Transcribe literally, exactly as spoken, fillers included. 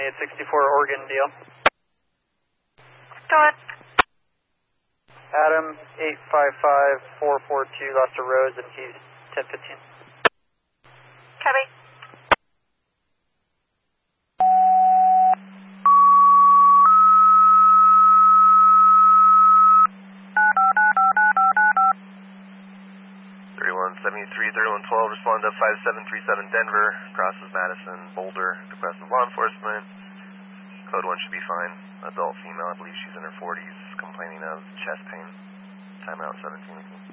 eight sixty-four Oregon D L. Go ahead. Adam, eight five five four four two, lost a Rose, and he's ten fifteen. Copy. thirty-one seventy-three, thirty-one twelve, respond to five seven three seven Denver, crosses Madison, Boulder, request of law enforcement. Code one should be fine. Adult female, I believe she's in her forties, complaining of chest pain. Timeout seventeen.